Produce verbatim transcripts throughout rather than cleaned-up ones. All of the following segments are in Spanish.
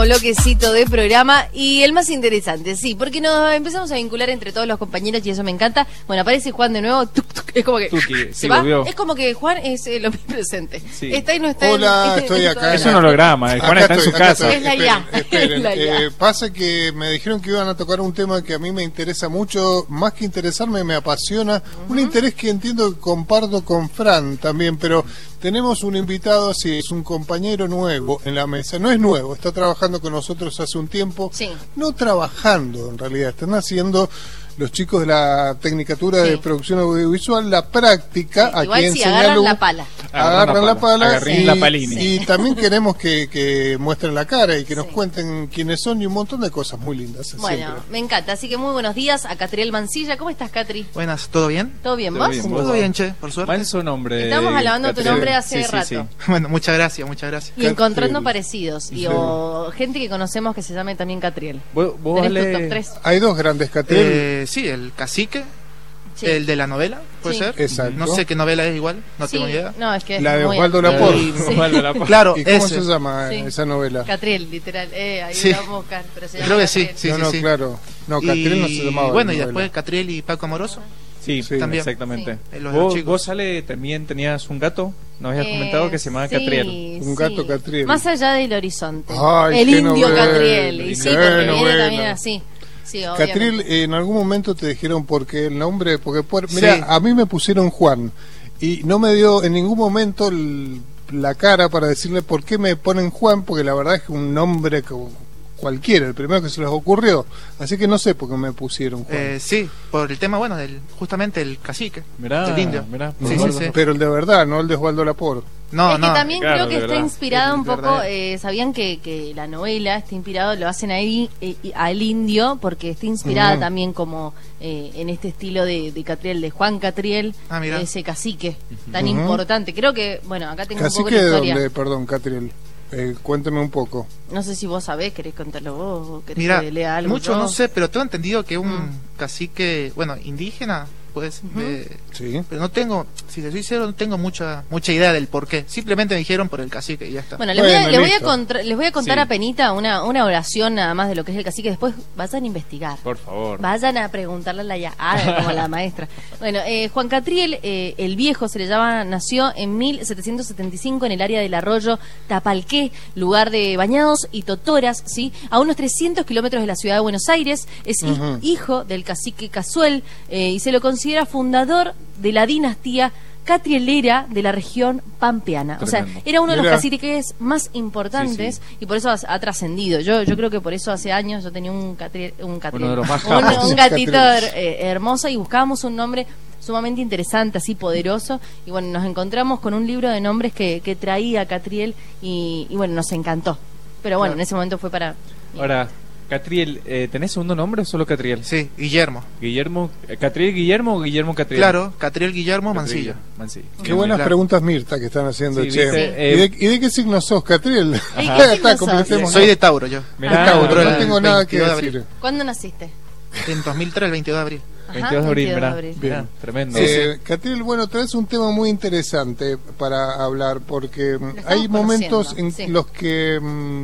Bloquecito de programa y el más interesante, sí, porque nos empezamos a vincular entre todos los compañeros y eso me encanta. Bueno, aparece Juan de nuevo, tuc, tuc, es como que Tuki, se sí, va, volvió. es como que Juan es eh, lo presente. Sí. Está y no está. Hola, en, estoy en acá. Es un holograma, Juan está en su casa. Es la I A. Esperen, esperen. Es la I A. Eh, pasa que me dijeron que iban a tocar un tema que a mí me interesa mucho, más que interesarme, me apasiona. Uh-huh. Un interés que entiendo que comparto con Fran también, pero tenemos un invitado así, es un compañero nuevo en la mesa. No es nuevo, está trabajando con nosotros hace un tiempo. Sí. No trabajando, en realidad, están haciendo los chicos de la Tecnicatura sí. de Producción Audiovisual la práctica. Sí, igual aquí sí, en agarran Señalú, la pala. Agarran la pala, la y, la palini. y también queremos que, que muestren la cara y que nos Sí. cuenten quiénes son y un montón de cosas muy lindas. Bueno, siempre. me encanta, así que muy buenos días a Catriel Mancilla. ¿Cómo estás, Catri? Buenas, ¿todo bien? ¿Todo bien, ¿Todo vos? bien, Todo bien, che, por suerte. Manso nombre. Estamos alabando tu Catriel. nombre hace Sí, sí, rato. sí. Bueno, muchas gracias, muchas gracias. Y encontrando Catriel. parecidos, y Sí. o gente que conocemos que se llame también Catriel. ¿Vos, vos ¿Tenés Ale- tu top tres? Hay dos grandes Catriel. Eh, sí, el cacique, Sí. el de la novela, ¿puede Sí. ser? Exacto. No sé qué novela es igual, no Sí, tengo idea. No, es que es La de muy- Osvaldo La de- Laport. Sí. Osvaldo Laport. Claro, ¿Y cómo ese. se llama Sí. esa novela? Catriel, literal. Eh, ahí Sí. lo vamos a buscar. Pero se llama Creo que sí, Catriel. sí, no, sí, no, sí. claro. No, Catriel no se llamaba. la Bueno, y novela. después Catriel y Paco Amoroso. Sí, Sí. También. exactamente. Sí. Los de los ¿Vos, chicos. vos, Ale, también tenías un gato? Nos habías Eh, comentado que se llamaba sí, Catriel. Un gato Catriel. Más allá del horizonte. Ay, el qué indio novela, Catriel. Y sí, qué porque viene novela. también así. Sí, obviamente. Catriel, eh, en algún momento te dijeron por qué el nombre, porque por, mira, Sí. a mí me pusieron Juan y no me dio en ningún momento el- la cara para decirle por qué me ponen Juan, porque la verdad es que un nombre como cualquiera, el primero que se les ocurrió, así que no sé por qué me pusieron Juan. Eh, sí, por el tema, bueno, del justamente el cacique, Mirá, el indio. mirá, sí, sí, Osvaldo. sí. Pero el de verdad, no el de Osvaldo Laport. No, es no. que también claro, creo que de está verdad. inspirado El un poco, verdadero. eh, sabían que, que la novela está inspirado, lo hacen ahí eh, y- al indio, porque está inspirada Ujú. también como eh, en este estilo de, de Catriel, de Juan Catriel, Ah, mirá. ese cacique tan Ujú. importante. Creo que, bueno, acá tengo un poco Cacique la de historia. dónde, perdón, Catriel. Eh, cuénteme un poco. No sé si vos sabés, querés contarlo vos, o querés Mira, que lea algo. mucho yo? no sé, pero tengo entendido que un Mm. cacique, bueno, indígena, pues, Ujú. de- Sí. pero no tengo, si te soy sincero, no tengo mucha mucha idea del por qué. Simplemente me dijeron por el cacique y ya está. Bueno, les voy a, Bueno, les voy a, listo. contra- les voy a contar Sí. a Penita una, una oración nada más de lo que es el cacique. Después vayan a investigar. Por favor. Vayan a preguntarle a la ya, ah, como la maestra. Bueno, eh, Juan Catriel, eh, el viejo se le llama, nació en mil setecientos setenta y cinco en el área del arroyo Tapalqué, lugar de bañados y totoras, ¿sí? A unos trescientos kilómetros de la ciudad de Buenos Aires. Es hi- Ujú. hijo del cacique Casuel eh, y se lo considera fundador de la dinastía catrielera de la región pampeana. O sea, Tremendo. era uno de los Mirá. caciques más importantes Sí, y por eso ha, ha trascendido. Yo yo creo que por eso hace años yo tenía un catriel, un catriel, Uno de los más un, capos. un gatito Catriel. her- eh, hermoso y buscábamos un nombre sumamente interesante, así poderoso, y bueno, nos encontramos con un libro de nombres que, que traía Catriel y, y bueno, nos encantó. Pero bueno, Claro. en ese momento fue para... Ahora, Catriel, eh, ¿tenés segundo nombre o solo Catriel? Sí, Guillermo. Guillermo, eh, ¿Catriel Guillermo o Guillermo Catriel? Claro, Catriel Guillermo Catriel, Mancilla. Mancilla. Qué buenas claro. preguntas, Mirta, que están haciendo, Sí, che. viste, ¿Y, eh, de, y de qué signo sos, Catriel? qué Ya signo está, sos? completemos. Soy de Tauro yo. Mirá, Tauro, pero no el tengo nada que veintidós de decir. abril. ¿Cuándo naciste? En dos mil tres, el veintidós de abril. Ajá, veintidós de abril, veintidós de mirá. abril. Mirá, Bien. tremendo. Eh, Catriel, bueno, traes un tema muy interesante para hablar, porque mm, estamos hay momentos en conociendo, sí. los que mm,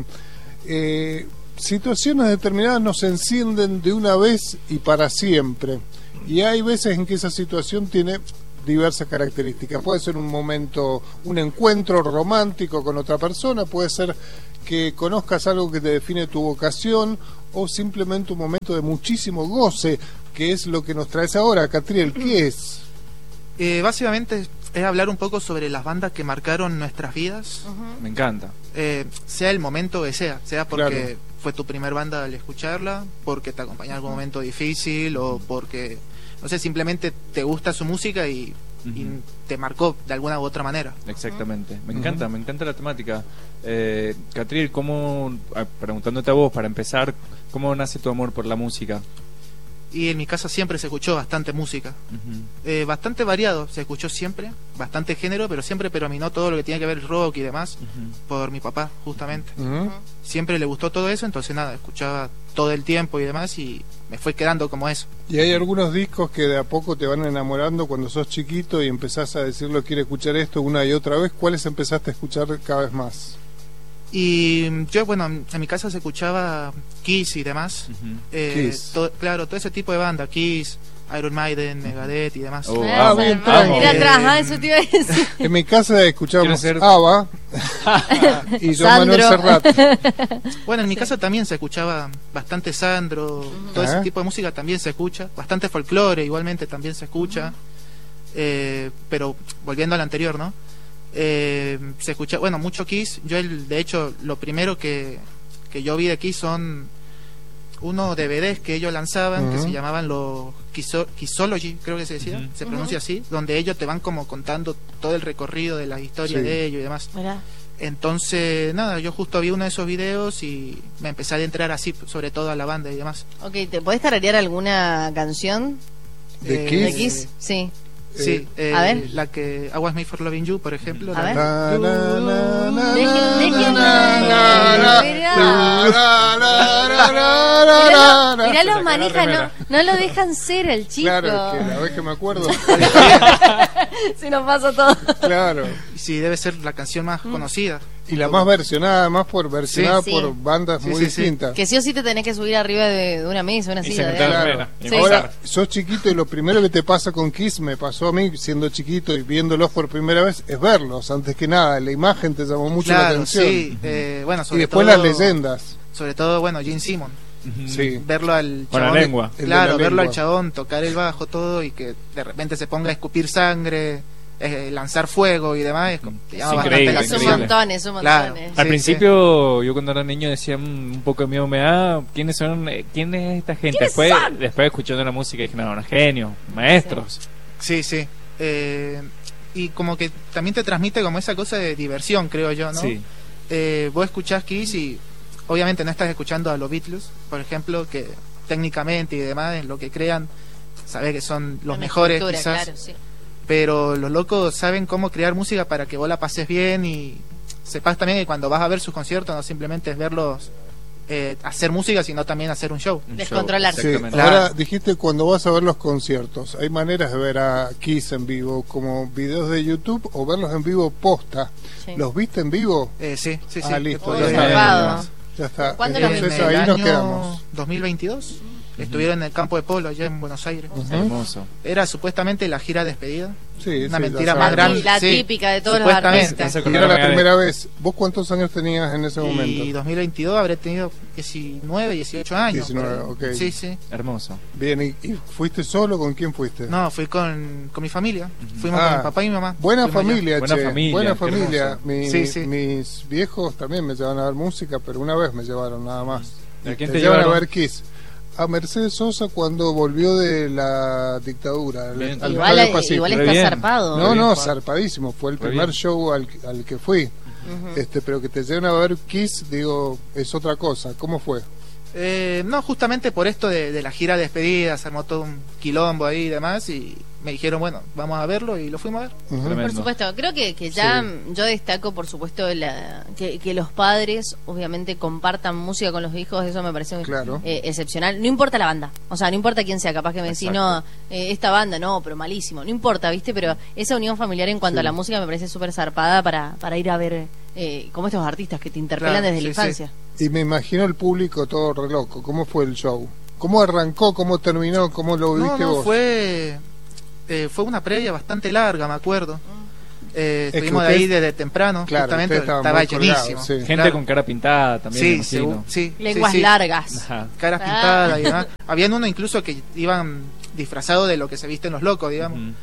eh, situaciones determinadas nos encienden de una vez y para siempre. Y hay veces en que esa situación tiene diversas características. Puede ser un momento, un encuentro romántico con otra persona, puede ser que conozcas algo que te define tu vocación, o simplemente un momento de muchísimo goce, que es lo que nos traes ahora. Catriel, ¿qué es? Eh, básicamente es hablar un poco sobre las bandas que marcaron nuestras vidas, Ujú. Me encanta. eh, sea el momento que sea, sea porque Claro. fue tu primer banda al escucharla, porque te acompañó en algún momento difícil o porque, no sé, simplemente te gusta su música y, y Ujú. te marcó de alguna u otra manera. Exactamente. Me Ujú. encanta, me encanta la temática. Eh, Catriel, ¿cómo, ah, preguntándote a vos para empezar, cómo nace tu amor por la música? Y en mi casa siempre se escuchó bastante música, Ujú. eh, bastante variado, se escuchó siempre, bastante género, pero siempre predominó todo lo que tiene que ver el rock y demás, Ujú. por mi papá, justamente. ¿Mm? Siempre le gustó todo eso, entonces nada, escuchaba todo el tiempo y demás y me fue quedando como eso. Y hay algunos discos que de a poco te van enamorando cuando sos chiquito y empezás a decirlo, quiero escuchar esto una y otra vez. ¿Cuáles empezaste a escuchar cada vez más? Y yo, bueno, en mi casa se escuchaba Kiss y demás. Ujú. Eh, Kiss. to- claro, todo ese tipo de banda, Kiss, Iron Maiden, Megadeth y demás. Oh, Ah, bien, bien, tranqui. ir atrás, ah, eso te iba a decir. En mi casa escuchábamos Quiero ser- ABBA y yo Manuel Sandro. Serrat. Bueno, en mi casa también se escuchaba bastante Sandro, todo ese Ah. tipo de música también se escucha, bastante folclore igualmente también se escucha, eh, pero volviendo al anterior, ¿no? Eh, se escucha, bueno, mucho Kiss. Yo, el, de hecho, lo primero que, que yo vi de Kiss son unos D V Ds que ellos lanzaban, que Ujú. se llamaban los Kisso- Kissology, creo que se decía, Ujú. se pronuncia así, donde ellos te van como contando todo el recorrido de la historia Sí. de ellos y demás. Mirá. Entonces, nada, yo justo vi uno de esos videos y me empecé a entrar así, sobre todo a la banda y demás. Ok, ¿te podés tararear alguna canción ¿De Eh, Kiss? de Kiss? Sí. Sí, eh, a ver. la que I Was Made for Loving You, por ejemplo. A la- ver. Na, na, na, na, Dejen- dejen- na, na, na, Mirá. na, na, na, na, Mirá, na, na. mirá los Saca la manijas, no, remera. no lo dejan ser el chico. Claro, que la vez que me acuerdo. Si nos pasa todo. Claro. Sí, debe ser la canción más Mm. conocida. Y la más versionada, además por versionada Sí. por bandas Sí, muy sí, sí. distintas. Que sí o sí te tenés que subir arriba de, de una mesa, una Y silla. se de- mete la Claro. remera. y Sí. Ahora, empezar. sos chiquito y lo primero que te pasa con Kiss, me pasó a mí siendo chiquito y viéndolos por primera vez, es verlos. Antes que nada, la imagen te llamó mucho la Claro, atención. sí. eh, bueno, Y sobre después todo, las leyendas. Sobre todo, bueno, Gene Simmons. Ujú. Sí. Verlo al Con la chabón. lengua. El de Claro, la verlo al lengua. chabón, tocar el bajo, todo, y que de repente se ponga a escupir sangre, eh, lanzar fuego y demás. Es, como- te llama Es bastante increíble, la Es un increíble. atención. montón, es un montón. Claro. eh. Al Sí, principio, yo cuando era niño decía "Mm, un poco de miedo me da, ¿quiénes son? eh, ¿Quién es esta gente? ¿Quiénes Después, son? después escuchando la música dije, no, unos genios, maestros. Sí, sí. Eh, y como que también te transmite como esa cosa de diversión, creo yo, ¿no? Sí. Eh, vos escuchás Kiss y obviamente no estás escuchando a los Beatles, por ejemplo, que técnicamente y demás, en lo que crean, sabés que son los Una mejores estructura, quizás, claro, sí. pero los locos saben cómo crear música para que vos la pases bien y sepas también que cuando vas a ver sus conciertos no simplemente es verlos eh, hacer música, sino también hacer un show. Un Descontrolarse. show, Sí, exactamente. Claro. ahora dijiste cuando vas a ver los conciertos, hay maneras de ver a Kiss en vivo, como videos de YouTube o verlos en vivo posta. Sí. ¿Los viste en vivo? Eh, sí, sí, sí. Ah, listo, Después ya de- está. zarpado. Ya está. ¿Cuándo los Entonces viste? ahí en el nos año quedamos. dos mil veintidós estuvieron en el campo de polo allá en Buenos Aires. Ujú. Hermoso. Era supuestamente la gira de despedida. Sí, Una sí, mentira ya más sabemos. grande. La sí, típica de todos los supuestamente. artistas. Eso Y con era la Megadeth. primera vez. ¿Vos cuántos años tenías en ese Y momento? dos mil veintidós habré tenido diecinueve, dieciocho años. diecinueve, por ahí. ok. Sí, sí. Hermoso. Bien, ¿y, y fuiste solo? ¿Con quién fuiste? No, fui con, con mi familia. Fuimos Ah, con mi papá y mi mamá. Buena Fuimos allá. familia, Buena che. familia, Buena qué familia. hermoso. Mi- Sí, sí. Mis viejos también me llevan a ver música, pero una vez me llevaron nada más. ¿A quién Te te llevan a llevaron? ver Kiss. A Mercedes Sosa cuando volvió de la dictadura. al- Bien. al Igual, Estadio Pacífico. igual Re está bien. zarpado. No, Re no, bien. zarpadísimo. Fue el Re primer bien. show al, al que fui. Ujú. Este, pero que te lleven a ver Kiss, digo, es otra cosa. ¿Cómo fue? Eh, no, justamente por esto de, de la gira de despedida, se armó todo un quilombo ahí y demás. Y me dijeron, bueno, vamos a verlo y lo fuimos a ver. Ujú. Tremendo. Por supuesto, creo que, que ya Sí. yo destaco, por supuesto, la, que, que los padres obviamente compartan música con los hijos, eso me parece Claro. eh, excepcional. No importa la banda, o sea, no importa quién sea, capaz que me decís, Exacto. no, eh, esta banda, no, pero malísimo, no importa, ¿viste? Pero esa unión familiar en cuanto Sí. a la música me parece súper zarpada para, para ir a ver eh, como estos artistas que te interpelan Claro, desde la sí, infancia. Y me imagino el público todo re loco. ¿Cómo fue el show? ¿Cómo arrancó? ¿Cómo terminó? ¿Cómo lo No, viviste no, vos? fue, eh, fue una previa bastante larga, me acuerdo. Eh, Es que estuvimos de ustedes- ahí desde temprano, Claro, justamente, ustedes estaban estaba muy colgados, llenísimo. sí. Gente Claro. con cara pintada también, me Sí, imagino. segu- sí, Lenguas sí, sí. largas. Ajá. Caras Ah. pintadas y demás. Habían uno incluso que iban disfrazados de lo que se visten los locos, digamos. Ujú,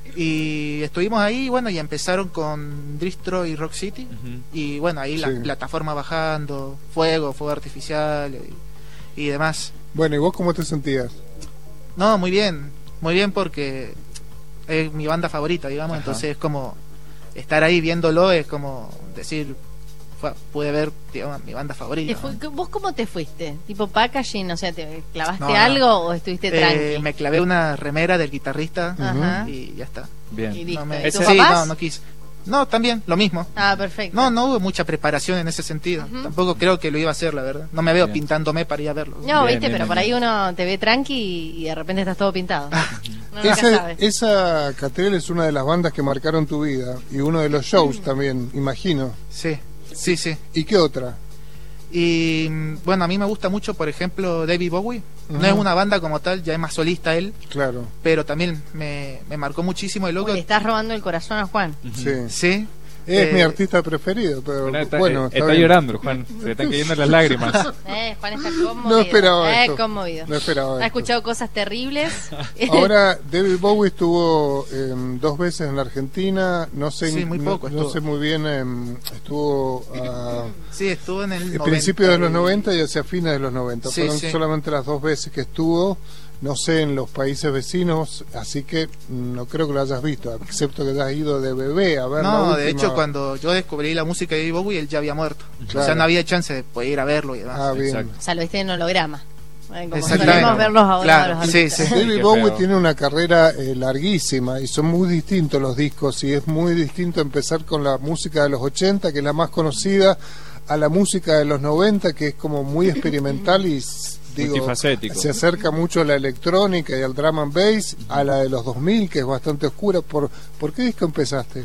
Y estuvimos ahí, bueno, y empezaron con Distro y Rock City. ujú. Y bueno, ahí la Sí. plataforma bajando, fuego, fuego artificial y, y demás. Bueno, ¿y vos cómo te sentías? No, muy bien, muy bien porque es mi banda favorita, digamos. Ajá. Entonces es como estar ahí viéndolo, es como decir, fue- pude ver, digamos, mi banda ¿Te favorita. fue- ¿no? ¿Vos cómo te fuiste? ¿Tipo packaging? O sea, ¿te clavaste No, no. algo o estuviste Eh, tranqui? me clavé una remera del guitarrista Ajá. y ya está. Bien. Y listo. No, me- ¿Y tus Ese- sí, papás? no, no quise. No, también, lo mismo. Ah, perfecto. No, no hubo mucha preparación en ese sentido. Ujú. Tampoco creo que lo iba a hacer, la verdad. No me veo Bien. pintándome para ir a verlo. No, Bien, viste, bien, pero bien, por ahí bien. uno te ve tranqui y, y de repente estás todo pintado. Uno nunca Ese- sabe. esa Catriel es una de las bandas que marcaron tu vida y uno de los shows también, imagino. Sí. Sí, sí. ¿Y qué otra? Y bueno, a mí me gusta mucho, por ejemplo, David Bowie. No Ujú. es una banda como tal, ya es más solista él, Claro, pero también me, me marcó muchísimo el loco. Uy, le estás robando el corazón a Juan. sí. Sí. Es Eh, mi artista preferido, pero Bueno, está, bueno, eh, está está bien. llorando, Juan. Se le están cayendo las lágrimas. Eh, Juan está conmovido. No esperaba eh, esto. conmovido. No esperaba Ha esto. escuchado cosas terribles. Ahora, David Bowie estuvo eh, dos veces en la Argentina, no sé, Sí, muy no- poco no, estuvo. sé muy bien, eh, estuvo a Sí, estuvo en el el noventa. principio de los noventa y hacia fines de los noventa. Sí, Fueron sí. solamente las dos veces que estuvo, no sé, en los países vecinos, así que no creo que lo hayas visto, excepto que hayas ido de bebé a ver la No, de última. hecho, cuando yo descubrí la música de David Bowie, él ya había muerto. Claro. O sea, no había chance de poder ir a verlo y demás. Ah, bien. Exacto. O sea, lo viste en holograma. Eh, como Exactamente. solemos verlos ahora Claro, a los sí, artistas. sí. David Qué Bowie feo. tiene una carrera eh, larguísima y son muy distintos los discos y es muy distinto empezar con la música de los ochenta, que es la más conocida, a la música de los noventa, que es como muy experimental y s- digo, Multifacético. se acerca mucho a la electrónica y al drum and bass, a la de los dos mil, que es bastante oscura. ¿Por, ¿por qué disco empezaste?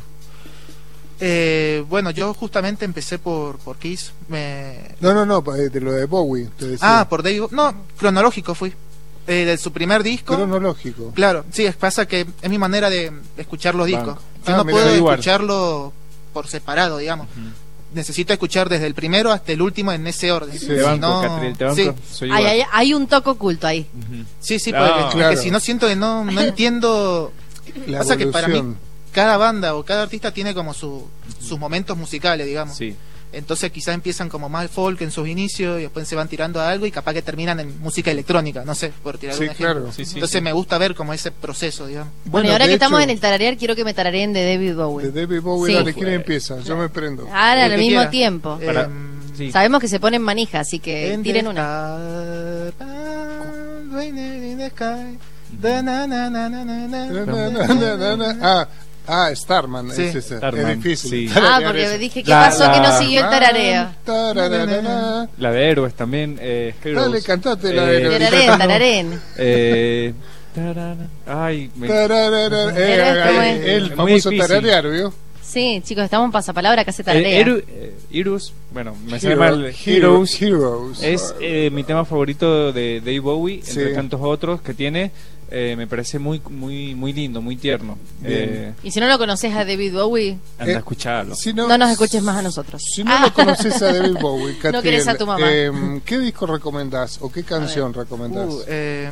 Eh, bueno, yo justamente empecé por, por Kiss. Me... No, no, no, eh, de lo de Bowie, te decía. Ah, por David Bowie. No, cronológico fui. Eh, de su primer disco. Cronológico. Claro, sí, es, pasa que es mi manera de escuchar los discos. Banco. Yo Ah, no mira, puedo igual. escucharlo por separado, digamos. Necesito escuchar desde el primero hasta el último en ese orden. Sí. Te Si banco, no- Catriel, te banco. sí, Soy Hay, igual. hay, hay un toque oculto ahí. Ujú. sí, sí, Ah, porque, porque claro. si no siento que no, no entiendo. La Pasa que para mí evolución. cada banda o cada artista tiene como su, sus momentos musicales, digamos. Sí. Entonces quizás empiezan como más folk en sus inicios y después se van tirando a algo y capaz que terminan en música electrónica, no sé, por tirar Sí, un ejemplo. claro. Sí, sí, Entonces sí. me gusta ver como ese proceso, digamos. Bueno, y ahora de que estamos hecho, en el tararear, quiero que me tarareen de David Bowie. de David Bowie, Sí. dale, ¿quién empieza? Yo me prendo. Ahora El al que mismo quiera. tiempo. Para- Em, Sí. Sabemos que se ponen manija, así que In tiren the una. sky, raining in the sky, da na na na na na na. Na, na, na, na, na. Ah, ah, Starman, Sí. es ese. Starman, es difícil. sí. Ah, tararear porque eso. dije, ¿qué La- pasó que no la- siguió el tarareo? Tarararara. La de Héroes también. Eh, Heroes. Dale, cantate la de Eh, Héroes. Tararén, tararén. Eh, tarara. Ay, me- Tararara. Eh, Héroes, ¿cómo eh, es? el Muy famoso difícil. tararear, ¿vio? Sí, chicos, estamos en pasapalabra que hace Eh, tararea. Heru- eh, Heroes, bueno, me sale Hero- mal. Hero- Heroes Heroes. es eh, mi tema favorito de Dave Bowie, Sí. entre tantos otros que tiene. Eh, me parece muy muy muy lindo, muy tierno. Bien. Eh, Y si no lo conoces a David Bowie, anda Eh, a escucharlo. Si no nos escuches más a nosotros. Si no lo conoces a David Bowie, No Catriel, querés a tu mamá. eh, ¿qué disco recomendás o qué canción recomendás? Uh, eh,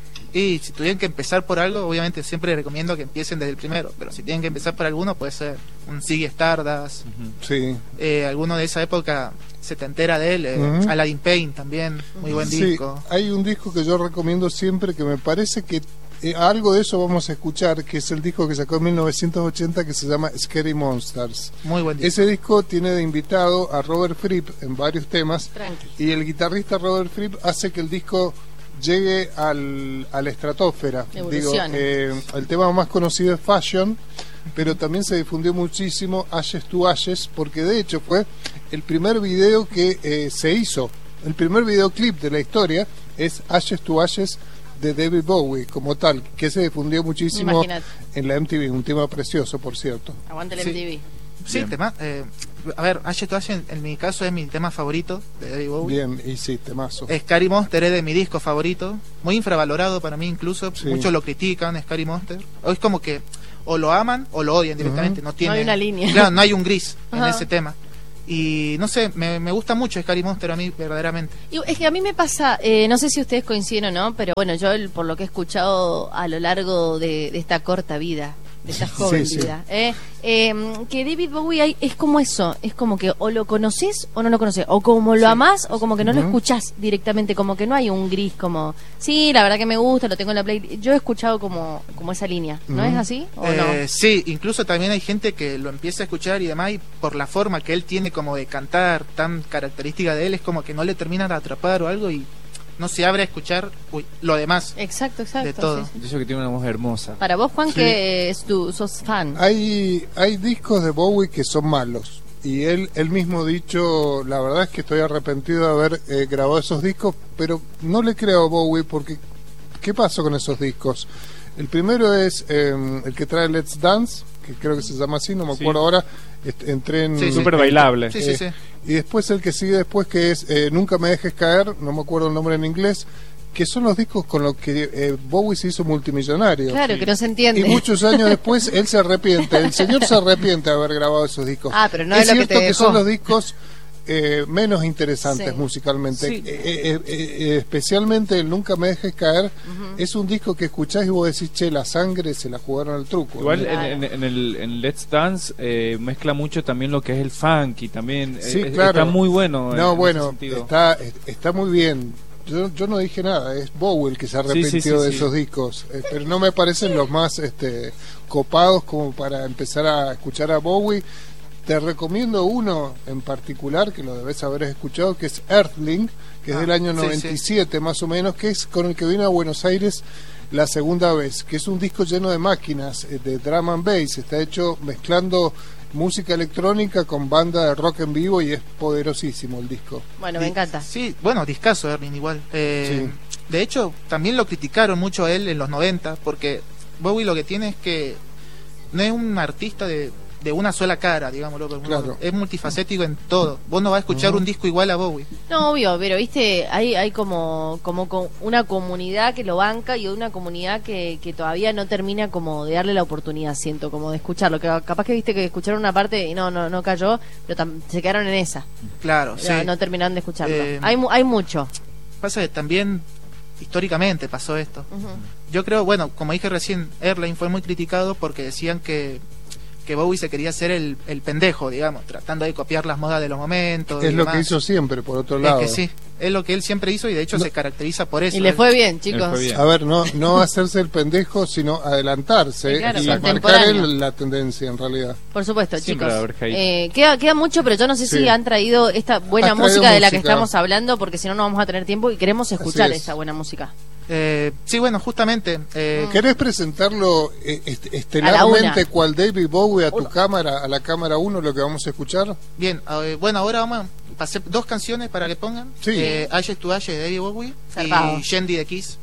y si tuvieran que empezar por algo, obviamente siempre recomiendo que empiecen desde el primero, pero si tienen que empezar por alguno, puede ser un Ziggy Stardust, Ujú. Sí. eh, alguno de esa época setentera de él, eh, Ujú. Aladdin Payne también, muy buen Sí, disco. hay un disco que yo recomiendo siempre que me parece que eh, algo de eso vamos a escuchar, que es el disco que sacó en mil novecientos ochenta que se llama Scary Monsters. Muy buen disco. Ese disco tiene de invitado a Robert Fripp en varios temas Tranqui. y el guitarrista Robert Fripp hace que el disco llegue al, a la estratosfera. Digo, Evolucione. eh, el tema más conocido es Fashion, pero también se difundió muchísimo Ashes to Ashes, porque de hecho fue el primer video que eh, se hizo, el primer videoclip de la historia es Ashes to Ashes de David Bowie como tal, que se difundió muchísimo Imagínate. en la M T V, un tema precioso, por cierto. Aguante el Sí. M T V. Sí, Bien. tema. eh, a ver, Ashes to Ashes, en, en mi caso es mi tema favorito de David Bowie. Bien, y sí, temazo. Scary Monster es de mi disco favorito, muy infravalorado para mí incluso, Sí. muchos lo critican, Scary Monster. O es como que o lo aman o lo odian directamente, no tiene hay una línea. Claro, no hay un gris en Ajá. ese tema. Y no sé, me, me gusta mucho Scary Monster a mí verdaderamente. Y es que a mí me pasa, eh, no sé si ustedes coinciden o no, pero bueno, yo el- por lo que he escuchado a lo largo de, de esta corta vida, de esta joven Sí, sí. vida, eh, eh, que David Bowie hay- es como eso, es como que o lo conoces o no lo conoces, o como lo Sí. amás o como que no lo Ujú. escuchás directamente, como que no hay un gris como, sí, la verdad que me gusta, lo tengo en la play. Yo he escuchado como, como esa línea, ¿no Ujú. es así? ¿O Eh, no? Sí, incluso también hay gente que lo empieza a escuchar y demás, y por la forma que él tiene como de cantar tan característica de él, es como que no le terminan de atrapar o algo y no se abre a escuchar uy, lo demás. Exacto, exacto. de todo. sí, sí. Dice que tiene una voz hermosa. Para vos, Juan, Sí. que es tu, sos fan. Hay, hay discos de Bowie que son malos. Y él, él mismo ha dicho, la verdad es que estoy arrepentido de haber eh, grabado esos discos, pero no le creo a Bowie porque ¿qué pasó con esos discos? El primero es eh, el que trae Let's Dance, que creo que se llama así, no me Sí. acuerdo ahora, est- entré en... Sí, sí. Súper bailable. Sí, sí, Eh, sí. Y después el que sigue después, que es eh, Nunca me dejes caer, no me acuerdo el nombre en inglés, que son los discos con los que eh, Bowie se hizo multimillonario. Claro, que no se entiende. Y muchos años después él se arrepiente, el señor se arrepiente de haber grabado esos discos. Ah, pero no es es lo que cierto te que, dejó. son los discos eh, menos interesantes Sí. musicalmente. Sí. Eh, eh, eh, eh, especialmente el Nunca me dejes caer, es un disco que escuchás y vos decís, che, la sangre se la jugaron al truco. Igual ¿no? en, en- en el en Let's Dance eh, mezcla mucho también lo que es el funk y también Sí, eh, claro. está muy bueno. en- No, en bueno, ese sentido. está, está muy bien. Yo, yo no dije nada, es Bowie el que se arrepintió Sí, sí, sí, de sí. esos discos, eh, pero no me parecen los más este, copados como para empezar a escuchar a Bowie. Te recomiendo uno en particular que lo debes haber escuchado, que es Earthling, que es Ah, del año sí, noventa y siete más o menos, que es con el que vino a Buenos Aires la segunda vez, que es un disco lleno de máquinas, eh, de drum and bass, está hecho mezclando música electrónica con banda de rock en vivo y es poderosísimo el disco. Bueno, me Di- encanta. Sí, bueno, discazo Erling igual. Eh, Sí. De hecho, también lo criticaron mucho a él en los noventa, porque Bowie lo que tiene es que no es un artista de, de una sola cara, digámoslo. de algún Claro. modo. Es multifacético en todo. Vos no vas a escuchar Ujú. un disco igual a Bowie. No, obvio, pero viste, hay, hay como, como co- una comunidad que lo banca y una comunidad que, que todavía no termina como de darle la oportunidad, siento, como de escucharlo. Que capaz que viste que escucharon una parte y no, no, no cayó, pero tam- se quedaron en esa. Claro, Ya sí. no terminaron de escucharlo. Eh, hay, mu- hay mucho. Pasa que también históricamente pasó esto. Ujú. Yo creo, bueno, como dije recién, Erling fue muy criticado porque decían que, que Bowie se quería hacer el, el pendejo, digamos, tratando de copiar las modas de los momentos. Es y lo demás. que hizo siempre, por otro Es lado. que sí, es lo que él siempre hizo y de hecho No. se caracteriza por eso. Y le Él- fue bien, chicos. fue bien. A ver, no, no hacerse el pendejo, sino adelantarse Sí, claro, y marcar contemporáneo. el- la tendencia en realidad. Por supuesto, Siempre chicos. va a haber hate. Eh, queda, queda mucho, pero yo no sé si Sí. han traído esta buena Has traído música de la que música. estamos hablando, porque si no, no vamos a tener tiempo y queremos escuchar es. esa buena música. Eh, sí, bueno, justamente. eh, ¿Querés presentarlo eh, est- A la estelarmente una. cual David Bowie a tu Uno. cámara, a la cámara uno, lo que vamos a escuchar? Bien, eh, bueno, ahora vamos a pasar dos canciones para que pongan. Sí. Eh, Ashes to Ashes de David Bowie Zarpado. y Shandy de Kiss,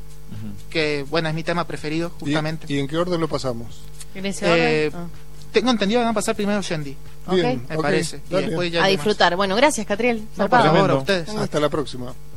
que bueno, es mi tema preferido, ¿Y, justamente. y en qué orden lo pasamos? ¿En ese Eh, orden? Tengo entendido que van a pasar primero Shandy, Ah, Bien, ok. me ok, parece. Y dale. después ya A el demás. disfrutar. Bueno, gracias, Catriel. No, por Zarpado. favor, a Tremendo. ustedes. Hasta la próxima.